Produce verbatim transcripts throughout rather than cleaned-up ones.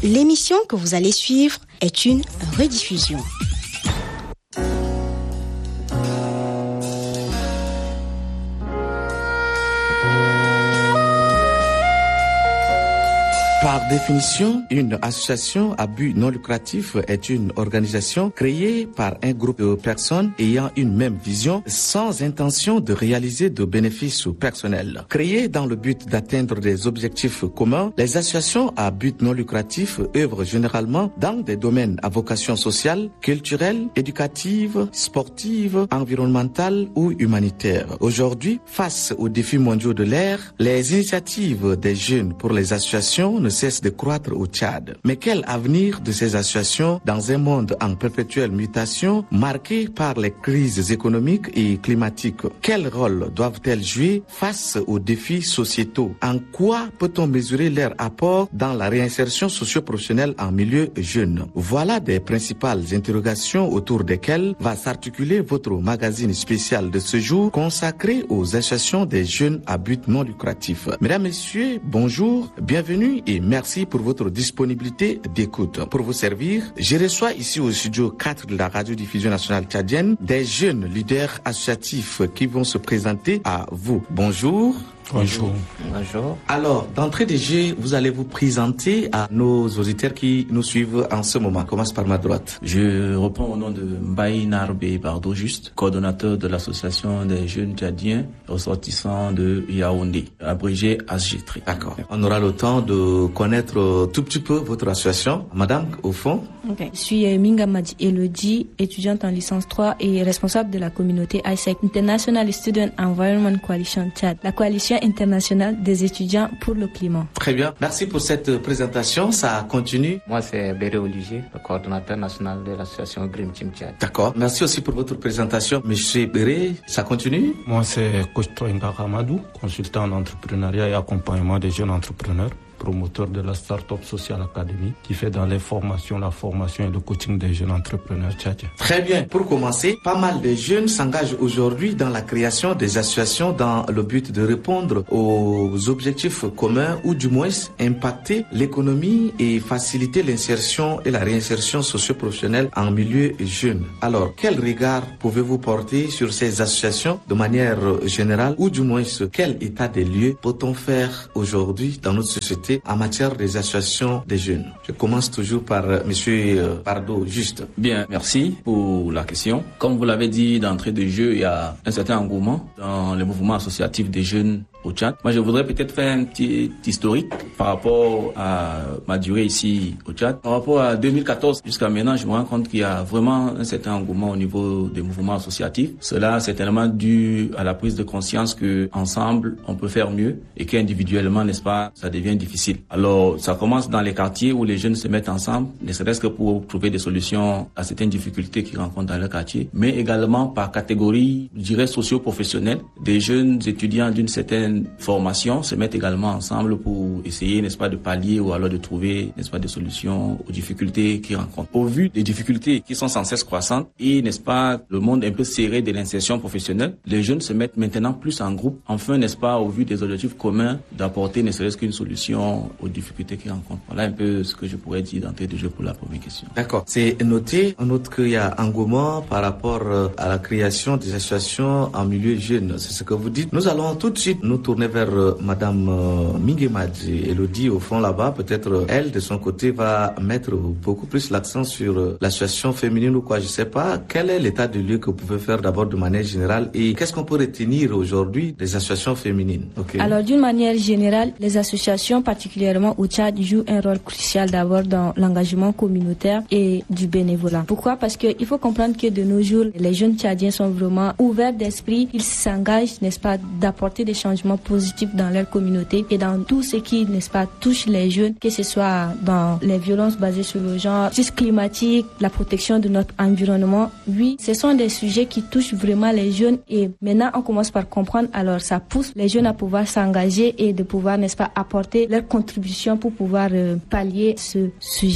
L'émission que vous allez suivre est une rediffusion. Par définition, une association à but non lucratif est une organisation créée par un groupe de personnes ayant une même vision sans intention de réaliser de bénéfices personnels. Créées dans le but d'atteindre des objectifs communs, les associations à but non lucratif œuvrent généralement dans des domaines à vocation sociale, culturelle, éducative, sportive, environnementale ou humanitaire. Aujourd'hui, face aux défis mondiaux de l'ère, les initiatives des jeunes pour les associations ne cesse de croître au Tchad. Mais quel avenir de ces associations dans un monde en perpétuelle mutation marqué par les crises économiques et climatiques? Quel rôle doivent-elles jouer face aux défis sociétaux? En quoi peut-on mesurer leur apport dans la réinsertion socio-professionnelle en milieu jeune? Voilà des principales interrogations autour desquelles va s'articuler votre magazine spécial de ce jour consacré aux associations des jeunes à but non lucratif. Mesdames, Messieurs, bonjour, bienvenue et merci pour votre disponibilité d'écoute. Pour vous servir, je reçois ici au studio quatre de la radiodiffusion nationale tchadienne des jeunes leaders associatifs qui vont se présenter à vous. Bonjour. Bonjour. Bonjour. Alors, d'entrée de jeu, vous allez vous présenter à nos auditeurs qui nous suivent en ce moment. Commence par ma droite. Je reprends au nom de Mbaye Narbe Bardo Juste, coordonnateur de l'association des jeunes tchadiens ressortissants de Yaoundé, abrégé A S G T R I. D'accord. On aura le temps de connaître tout petit peu votre association. Madame, au fond. Okay. Je suis Minga Madi Elodie, étudiante en licence trois et responsable de la communauté I S E C, International Student Environment Coalition Tchad, la coalition internationale des étudiants pour le climat. Très bien. Merci pour cette présentation. Ça continue. Moi, c'est Béré Olivier, le coordonnateur national de l'association Green Team Tchad. D'accord. Merci aussi pour votre présentation. Monsieur Béré, ça continue. Moi, c'est Coach Troinga Ramadou, consultant en entrepreneuriat et accompagnement des jeunes entrepreneurs, promoteur de la Startup Social Academy, qui fait dans les formations, la formation et le coaching des jeunes entrepreneurs tchadiens. Très bien. Pour commencer, pas mal de jeunes s'engagent aujourd'hui dans la création des associations dans le but de répondre aux objectifs communs ou du moins impacter l'économie et faciliter l'insertion et la réinsertion socio-professionnelle en milieu jeune. Alors, quel regard pouvez-vous porter sur ces associations de manière générale ou du moins quel état des lieux peut-on faire aujourd'hui dans notre société en matière des associations des jeunes? Je commence toujours par euh, Monsieur Bardo Juste. Bien, merci pour la question. Comme vous l'avez dit d'entrée de jeu, il y a un certain engouement dans le mouvement associatif des jeunes au Tchad. Moi, je voudrais peut-être faire un petit historique par rapport à ma durée ici au Tchad. Par rapport à deux mille quatorze jusqu'à maintenant, je me rends compte qu'il y a vraiment un certain engouement au niveau des mouvements associatifs. Cela, c'est tellement dû à la prise de conscience que ensemble, on peut faire mieux et qu'individuellement, n'est-ce pas, ça devient difficile. Alors, ça commence dans les quartiers où les jeunes se mettent ensemble, ne serait-ce que pour trouver des solutions à certaines difficultés qu'ils rencontrent dans leur quartier, mais également par catégorie, je dirais, socio-professionnelle. Des jeunes étudiants d'une certaine formation se mettent également ensemble pour essayer, n'est-ce pas, de pallier ou alors de trouver, n'est-ce pas, des solutions aux difficultés qu'ils rencontrent. Au vu des difficultés qui sont sans cesse croissantes et, n'est-ce pas, le monde un peu serré de l'insertion professionnelle, les jeunes se mettent maintenant plus en groupe, enfin, n'est-ce pas, au vu des objectifs communs, d'apporter ne serait-ce qu'une solution aux difficultés qu'ils rencontrent. Voilà un peu ce que je pourrais dire d'entrée de jeu pour la première question. D'accord. C'est noté. On note qu'il y a engouement par rapport à la création des associations en milieu jeune. C'est ce que vous dites. Nous allons tout de suite nous tourner vers euh, Madame euh, Mingemadji Elodie au fond là-bas. Peut-être euh, elle, de son côté, va mettre beaucoup plus l'accent sur euh, l'association féminine ou quoi. Je sais pas. Quel est l'état de lieu que vous pouvez faire d'abord de manière générale et qu'est-ce qu'on peut retenir aujourd'hui des associations féminines? Okay. Alors, d'une manière générale, les associations, particulièrement au Tchad, jouent un rôle crucial d'abord dans l'engagement communautaire et du bénévolat. Pourquoi? Parce que il faut comprendre que de nos jours, les jeunes Tchadiens sont vraiment ouverts d'esprit. Ils s'engagent, n'est-ce pas, d'apporter des changements positifs dans leur communauté et dans tout ce qui, n'est-ce pas, touche les jeunes, que ce soit dans les violences basées sur le genre, justice climatique, la protection de notre environnement. Oui, ce sont des sujets qui touchent vraiment les jeunes et maintenant on commence par comprendre. Alors ça pousse les jeunes à pouvoir s'engager et de pouvoir, n'est-ce pas, apporter leur contribution pour pouvoir euh, pallier ce sujet.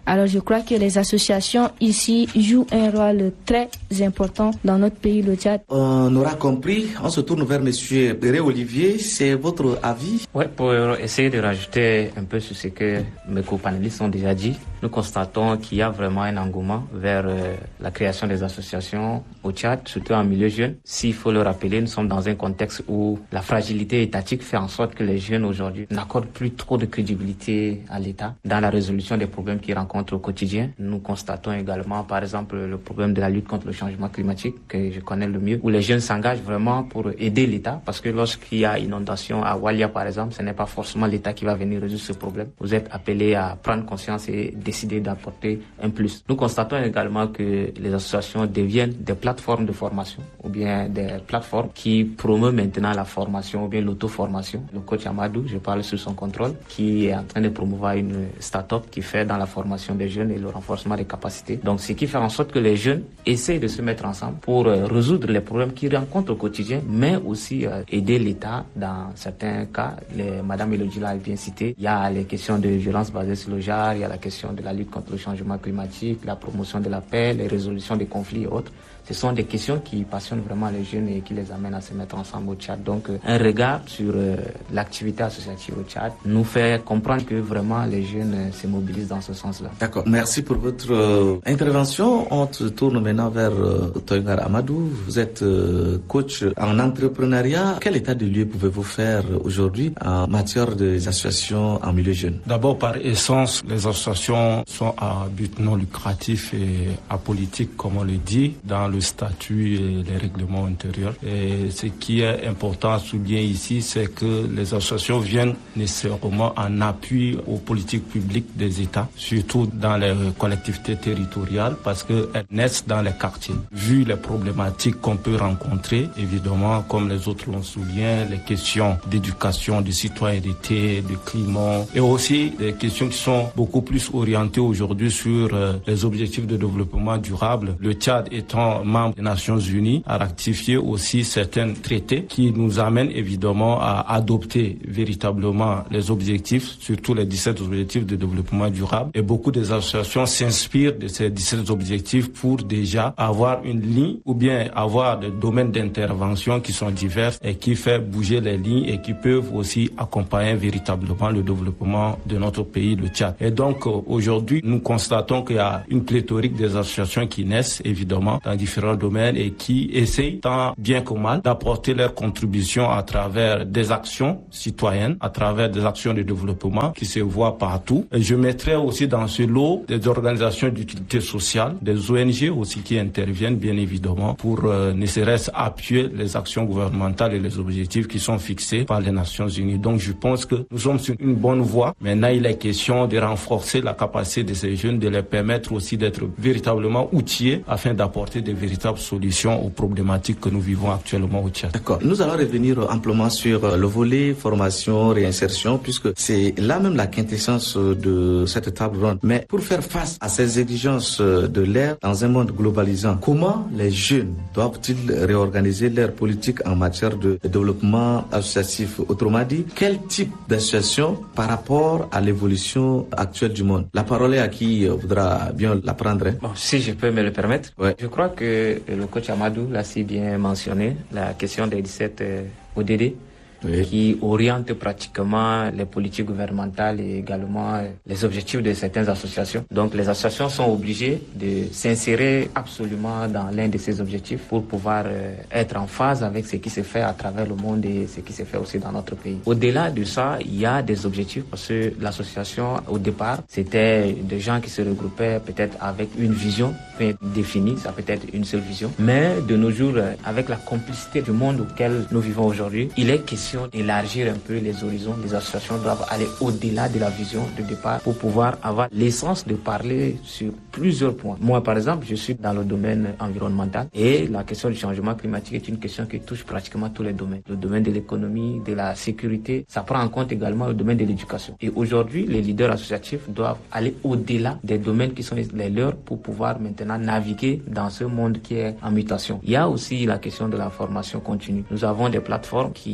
Alors je crois que les associations ici jouent un rôle très important dans notre pays, le Tchad. On aura compris, on se tourne vers Monsieur Péré Olivier, c'est votre avis? Oui, pour essayer de rajouter un peu sur ce que mes co-panélistes ont déjà dit, nous constatons qu'il y a vraiment un engouement vers euh, la création des associations au Tchad, surtout en milieu jeune. S'il faut le rappeler, nous sommes dans un contexte où la fragilité étatique fait en sorte que les jeunes aujourd'hui n'accordent plus trop de crédibilité à l'État dans la résolution des problèmes qu'ils rencontrent au quotidien. Nous constatons également, par exemple, le problème de la lutte contre le changement climatique, que je connais le mieux, où les jeunes s'engagent vraiment pour aider l'État, parce que lorsqu'il y a inondation à Walia, par exemple, ce n'est pas forcément l'État qui va venir résoudre ce problème. Vous êtes appelés à prendre conscience et décider d'apporter un plus. Nous constatons également que les associations deviennent des plateformes de formation ou bien des plateformes qui promeuvent maintenant la formation ou bien l'auto-formation. Le coach Amadou, je parle sous son contrôle, qui est en train de promouvoir une start-up qui fait dans la formation des jeunes et le renforcement des capacités. Donc, ce qui fait en sorte que les jeunes essayent de se mettre ensemble pour euh, résoudre les problèmes qu'ils rencontrent au quotidien, mais aussi euh, aider l'État dans certains cas. Les, Madame Elodie l'a bien cité. Il y a les questions de violence basée sur le genre, il y a la question de la lutte contre le changement climatique, la promotion de la paix, les résolutions des conflits et autres. Ce sont des questions qui passionnent vraiment les jeunes et qui les amènent à se mettre ensemble au Tchad. Donc, euh, un regard sur euh, l'activité associative au Tchad nous fait comprendre que vraiment les jeunes euh, se mobilisent dans ce sens-là. D'accord. Merci pour votre euh, intervention. On se tourne maintenant vers euh, Toyngar Amadou. Vous êtes euh, coach en entrepreneuriat. Quel état de lieu pouvez-vous faire aujourd'hui en matière des associations en milieu jeune? D'abord, par essence, les associations sont à but non lucratif et apolitique, comme on le dit, dans le le statut et les règlements intérieurs. Et ce qui est important à souligner ici, c'est que les associations viennent nécessairement en appui aux politiques publiques des États, surtout dans les collectivités territoriales, parce qu'elles naissent dans les quartiers. Vu les problématiques qu'on peut rencontrer, évidemment, comme les autres l'ont souligné, les questions d'éducation, de citoyenneté, de climat, et aussi des questions qui sont beaucoup plus orientées aujourd'hui sur euh, les objectifs de développement durable. Le Tchad étant membre des Nations Unies, a ratifié aussi certains traités qui nous amènent évidemment à adopter véritablement les objectifs, surtout les dix-sept objectifs de développement durable. Et beaucoup des associations s'inspirent de ces dix-sept objectifs pour déjà avoir une ligne ou bien avoir des domaines d'intervention qui sont divers et qui fait bouger les lignes et qui peuvent aussi accompagner véritablement le développement de notre pays, le Tchad. Et donc aujourd'hui, nous constatons qu'il y a une pléthorique des associations qui naissent évidemment dans différents domaines et qui essayent tant bien que mal d'apporter leur contribution à travers des actions citoyennes, à travers des actions de développement qui se voient partout. Et je mettrai aussi dans ce lot des organisations d'utilité sociale, des O N G aussi qui interviennent bien évidemment pour euh, ne serait-ce appuyer les actions gouvernementales et les objectifs qui sont fixés par les Nations Unies. Donc je pense que nous sommes sur une bonne voie. Maintenant, il est question de renforcer la capacité de ces jeunes, de les permettre aussi d'être véritablement outillés afin d'apporter des véritables solutions aux problématiques que nous vivons actuellement au Tchad. D'accord. Nous allons revenir amplement sur le volet formation, réinsertion, puisque c'est là même la quintessence de cette table ronde. Mais pour faire face à ces exigences de l'ère dans un monde globalisant, comment les jeunes doivent-ils réorganiser leur politique en matière de développement associatif? Autrement dit, quel type d'association par rapport à l'évolution actuelle du monde? La parole est à qui voudra bien la prendre. Hein? Bon, si je peux me le permettre, ouais. Je crois que le coach Amadou l'a si bien mentionné, la question des dix-sept euh, O D D. Oui. Qui oriente pratiquement les politiques gouvernementales et également les objectifs de certaines associations. Donc les associations sont obligées de s'insérer absolument dans l'un de ces objectifs pour pouvoir euh, être en phase avec ce qui se fait à travers le monde et ce qui se fait aussi dans notre pays. Au-delà de ça, il y a des objectifs parce que l'association, au départ, c'était des gens qui se regroupaient peut-être avec une vision bien définie, ça peut être une seule vision. Mais de nos jours, avec la complicité du monde auquel nous vivons aujourd'hui, il est question d'élargir un peu les horizons. Les associations doivent aller au-delà de la vision de départ pour pouvoir avoir l'essence de parler sur plusieurs points. Moi, par exemple, je suis dans le domaine environnemental et la question du changement climatique est une question qui touche pratiquement tous les domaines. Le domaine de l'économie, de la sécurité, ça prend en compte également le domaine de l'éducation. Et aujourd'hui, les leaders associatifs doivent aller au-delà des domaines qui sont les leurs pour pouvoir maintenant naviguer dans ce monde qui est en mutation. Il y a aussi la question de la formation continue. Nous avons des plateformes qui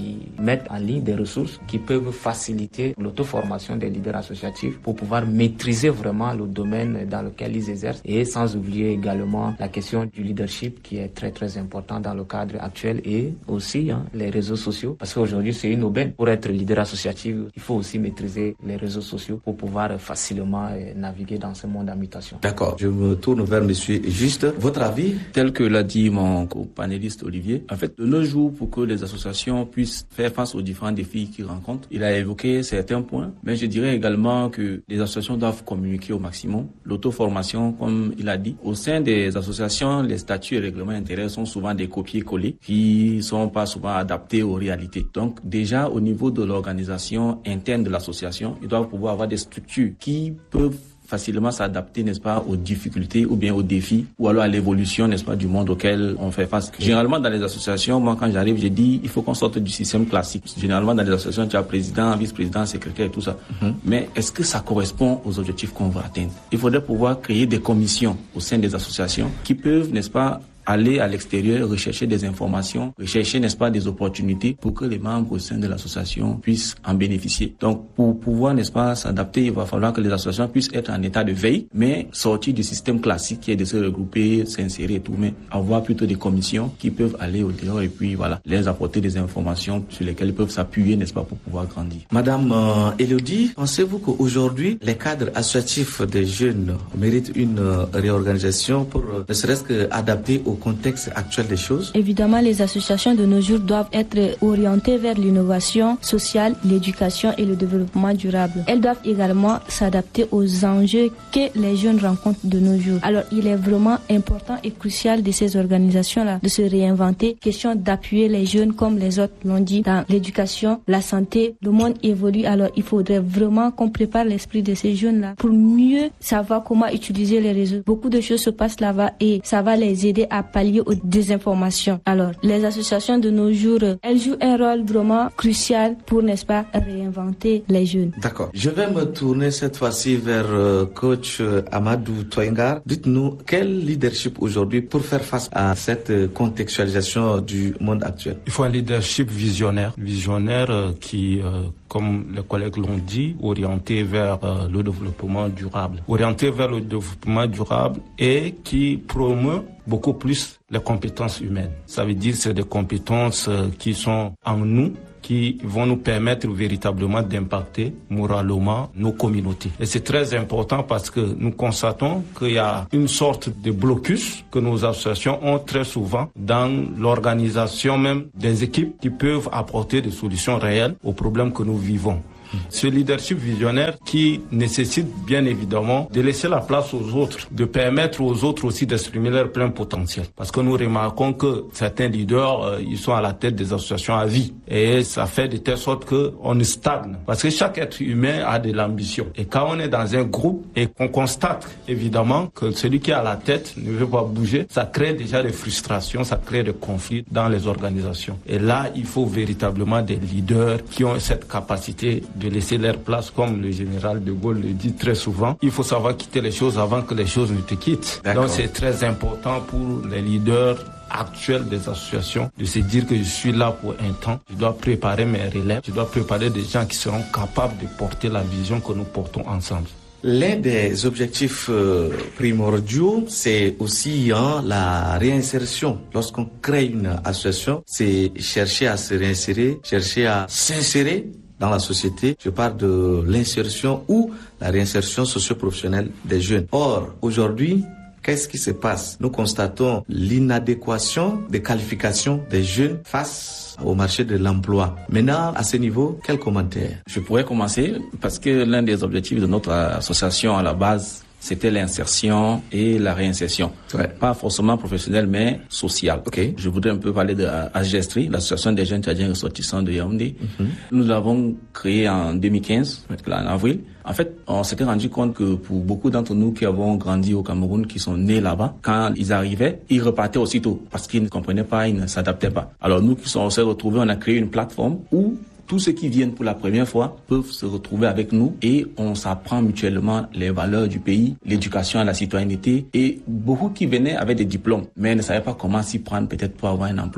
mettre en ligne des ressources qui peuvent faciliter l'auto-formation des leaders associatifs pour pouvoir maîtriser vraiment le domaine dans lequel ils exercent, et sans oublier également la question du leadership qui est très très important dans le cadre actuel, et aussi hein, les réseaux sociaux, parce qu'aujourd'hui c'est une aubaine. Pour être leader associatif, il faut aussi maîtriser les réseaux sociaux pour pouvoir facilement naviguer dans ce monde en mutation. D'accord, je me tourne vers monsieur Juste. Votre avis? Tel que l'a dit mon co-panéliste Olivier, en fait, de nos jours, pour que les associations puissent faire face aux différents défis qu'ils rencontrent, il a évoqué certains points, mais je dirais également que les associations doivent communiquer au maximum. L'auto-formation, comme il a dit, au sein des associations, les statuts et règlements intérieurs sont souvent des copier-coller qui sont pas souvent adaptés aux réalités. Donc, déjà, au niveau de l'organisation interne de l'association, ils doivent pouvoir avoir des structures qui peuvent facilement s'adapter, n'est-ce pas, aux difficultés ou bien aux défis, ou alors à l'évolution, n'est-ce pas, du monde auquel on fait face. Généralement, dans les associations, moi, quand j'arrive, j'ai dit, il faut qu'on sorte du système classique. Généralement, dans les associations, tu as président, vice-président, secrétaire et tout ça. Mm-hmm. Mais est-ce que ça correspond aux objectifs qu'on veut atteindre? Il faudrait pouvoir créer des commissions au sein des associations qui peuvent, n'est-ce pas, aller à l'extérieur, rechercher des informations, rechercher, n'est-ce pas, des opportunités pour que les membres au sein de l'association puissent en bénéficier. Donc, pour pouvoir, n'est-ce pas, s'adapter, il va falloir que les associations puissent être en état de veille, mais sortir du système classique qui est de se regrouper, s'insérer et tout, mais avoir plutôt des commissions qui peuvent aller au dehors et puis, voilà, les apporter des informations sur lesquelles ils peuvent s'appuyer, n'est-ce pas, pour pouvoir grandir. Madame euh, Elodie, pensez-vous qu'aujourd'hui, les cadres associatifs des jeunes méritent une euh, réorganisation pour, euh, ne serait-ce qu'adapter au contexte actuel des choses? Évidemment, les associations de nos jours doivent être orientées vers l'innovation sociale, l'éducation et le développement durable. Elles doivent également s'adapter aux enjeux que les jeunes rencontrent de nos jours. Alors, il est vraiment important et crucial de ces organisations-là de se réinventer. Question d'appuyer les jeunes comme les autres l'ont dit dans l'éducation, la santé. Le monde évolue, alors il faudrait vraiment qu'on prépare l'esprit de ces jeunes-là pour mieux savoir comment utiliser les réseaux. Beaucoup de choses se passent là-bas et ça va les aider à pallier aux désinformations. Alors, les associations de nos jours, elles jouent un rôle vraiment crucial pour, n'est-ce pas, réinventer les jeunes. D'accord. Je vais me tourner cette fois-ci vers euh, coach euh, Amadou Toyengar. Dites-nous, quel leadership aujourd'hui pour faire face à cette euh, contextualisation du monde actuel? Il faut un leadership visionnaire, visionnaire euh, qui, euh, comme les collègues l'ont dit, orienté vers euh, le développement durable. Orienté vers le développement durable et qui promeut beaucoup plus les compétences humaines. Ça veut dire que c'est des compétences euh, qui sont en nous, qui vont nous permettre véritablement d'impacter moralement nos communautés. Et c'est très important parce que nous constatons qu'il y a une sorte de blocus que nos associations ont très souvent dans l'organisation même des équipes qui peuvent apporter des solutions réelles aux problèmes que nous vivons. Ce leadership visionnaire qui nécessite bien évidemment de laisser la place aux autres, de permettre aux autres aussi d'exprimer leur plein potentiel. Parce que nous remarquons que certains leaders, euh, ils sont à la tête des associations à vie. Et ça fait de telle sorte qu'on stagne. Parce que chaque être humain a de l'ambition. Et quand on est dans un groupe et qu'on constate évidemment que celui qui est à la tête ne veut pas bouger, ça crée déjà des frustrations, ça crée des conflits dans les organisations. Et là, il faut véritablement des leaders qui ont cette capacité de de laisser leur place, comme le général de Gaulle le dit très souvent. Il faut savoir quitter les choses avant que les choses ne te quittent. Donc c'est très important pour les leaders actuels des associations de se dire que je suis là pour un temps, je dois préparer mes relèves, je dois préparer des gens qui seront capables de porter la vision que nous portons ensemble. L'un des objectifs euh, primordiaux, c'est aussi hein, la réinsertion. Lorsqu'on crée une association, c'est chercher à se réinsérer, chercher à s'insérer dans la société. Je parle de l'insertion ou la réinsertion socio-professionnelle des jeunes. Or, aujourd'hui, qu'est-ce qui se passe? Nous constatons l'inadéquation des qualifications des jeunes face au marché de l'emploi. Maintenant, à ce niveau, quel commentaire? Je pourrais commencer parce que l'un des objectifs de notre association à la base, c'était l'insertion et la réinsertion. Ouais. Pas forcément professionnelle, mais sociale. Okay. Je voudrais un peu parler de Agestri, l'association des jeunes tchadiens ressortissants de Yaoundé. Mm-hmm. Nous l'avons créée en deux mille quinze, en avril. En fait, on s'était rendu compte que pour beaucoup d'entre nous qui avons grandi au Cameroun, qui sont nés là-bas, quand ils arrivaient, ils repartaient aussitôt parce qu'ils ne comprenaient pas, ils ne s'adaptaient pas. Alors nous qui sommes, on s'est retrouvés, on a créé une plateforme où tous ceux qui viennent pour la première fois peuvent se retrouver avec nous et on s'apprend mutuellement les valeurs du pays, l'éducation à la citoyenneté, et beaucoup qui venaient avec des diplômes mais ne savaient pas comment s'y prendre peut-être pour avoir un emploi.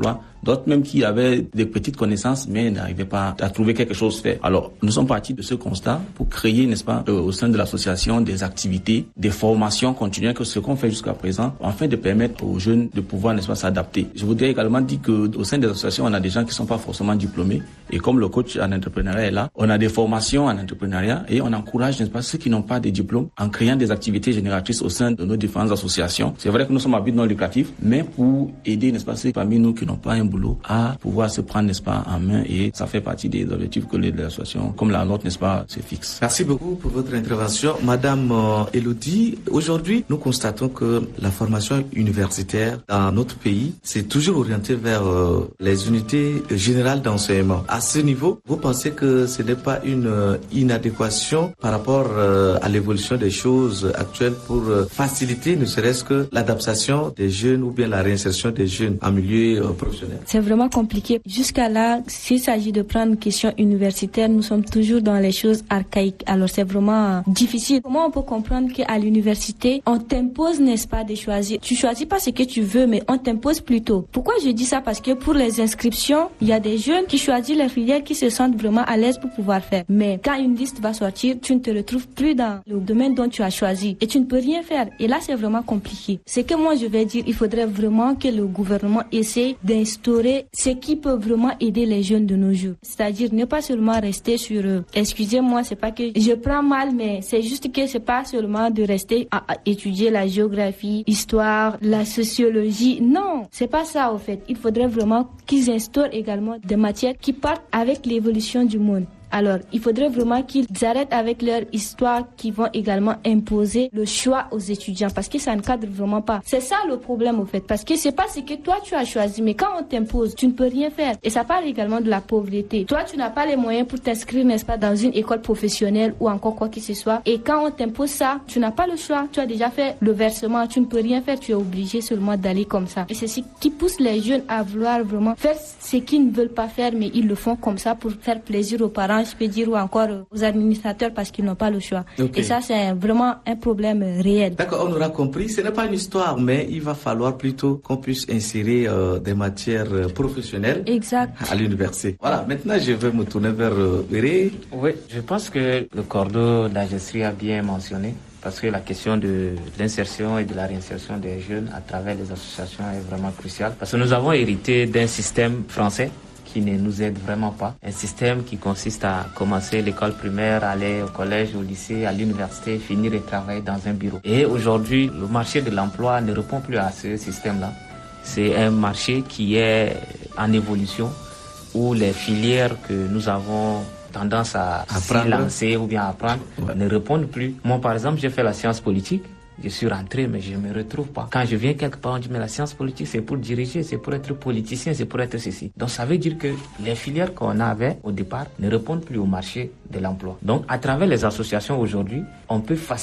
d'autres même qui avaient des petites connaissances mais n'arrivaient pas à trouver quelque chose fait. Alors, nous sommes partis de ce constat pour créer, n'est-ce pas, euh, au sein de l'association des activités, des formations continuelles, que ce qu'on fait jusqu'à présent, afin de permettre aux jeunes de pouvoir, n'est-ce pas, s'adapter. Je voudrais également dire qu'au sein des associations, on a des gens qui ne sont pas forcément diplômés, et comme le coach en entrepreneuriat est là, on a des formations en entrepreneuriat et on encourage, n'est-ce pas, ceux qui n'ont pas de diplôme en créant des activités génératrices au sein de nos différentes associations. C'est vrai que nous sommes à but non lucratif, mais pour aider, n'est-ce pas, ceux parmi nous qui n'ont pas un boulot à pouvoir se prendre, n'est-ce pas, en main, et ça fait partie des objectifs que les associations, comme la nôtre, n'est-ce pas, se fixent. Merci beaucoup pour votre intervention. Madame euh, Elodie, aujourd'hui, nous constatons que la formation universitaire dans notre pays, c'est toujours orienté vers euh, les unités générales d'enseignement. À ce niveau, vous pensez que ce n'est pas une euh, inadéquation par rapport euh, à l'évolution des choses actuelles pour euh, faciliter ne serait-ce que l'adaptation des jeunes ou bien la réinsertion des jeunes en milieu euh, professionnel? C'est vraiment compliqué. Jusqu'à là, s'il s'agit de prendre une question universitaire, nous sommes toujours dans les choses archaïques. Alors c'est vraiment difficile. Comment on peut comprendre qu'à l'université, on t'impose, n'est-ce pas, de choisir. Tu choisis pas ce que tu veux, mais on t'impose plutôt. Pourquoi je dis ça? Parce que pour les inscriptions, il y a des jeunes qui choisissent les filières qui se sentent vraiment à l'aise pour pouvoir faire. Mais quand une liste va sortir, tu ne te retrouves plus dans le domaine dont tu as choisi et tu ne peux rien faire. Et là, c'est vraiment compliqué. C'est que moi, je vais dire, il faudrait vraiment que le gouvernement essaie d'instaurer ce qui peut vraiment aider les jeunes de nos jours. C'est-à-dire ne pas seulement rester sur eux. Excusez-moi, c'est pas que je prends mal, mais c'est juste que c'est pas seulement de rester à, à étudier la géographie, l'histoire, la sociologie. Non, c'est pas ça au fait. Il faudrait vraiment qu'ils instaurent également des matières qui partent avec l'évolution du monde. Alors, il faudrait vraiment qu'ils arrêtent avec leur histoire qui vont également imposer le choix aux étudiants parce que ça ne cadre vraiment pas. C'est ça le problème au fait parce que c'est pas ce que toi tu as choisi mais quand on t'impose, tu ne peux rien faire. Et ça parle également de la pauvreté. Toi, tu n'as pas les moyens pour t'inscrire, n'est-ce pas, dans une école professionnelle ou encore quoi que ce soit. Et quand on t'impose ça, tu n'as pas le choix. Tu as déjà fait le versement, tu ne peux rien faire. Tu es obligé seulement d'aller comme ça. Et c'est ce qui pousse les jeunes à vouloir vraiment faire ce qu'ils ne veulent pas faire mais ils le font comme ça pour faire plaisir aux parents, je peux dire, ou encore aux administrateurs parce qu'ils n'ont pas le choix. Okay. Et ça, c'est vraiment un problème réel. D'accord, on aura compris. Ce n'est pas une histoire, mais il va falloir plutôt qu'on puisse insérer euh, des matières professionnelles exact. À l'université. Voilà, maintenant je vais me tourner vers euh, Béré. Oui, je pense que le cordeau d'Agestri a bien mentionné. Parce que la question de l'insertion et de la réinsertion des jeunes à travers les associations est vraiment cruciale. Parce que nous avons hérité d'un système français qui ne nous aide vraiment pas. Un système qui consiste à commencer l'école primaire, aller au collège, au lycée, à l'université, finir et travailler dans un bureau. Et aujourd'hui, le marché de l'emploi ne répond plus à ce système-là. C'est un marché qui est en évolution où les filières que nous avons tendance à se lancer ou bien à apprendre ouais. ne répondent plus. Moi, par exemple, j'ai fait la science politique. Je suis rentré, mais je ne me retrouve pas. Quand je viens quelque part, on dit, mais la science politique, c'est pour diriger, c'est pour être politicien, c'est pour être ceci. Donc, ça veut dire que les filières qu'on avait au départ ne répondent plus au marché de l'emploi. Donc, à travers les associations aujourd'hui, on peut faciliter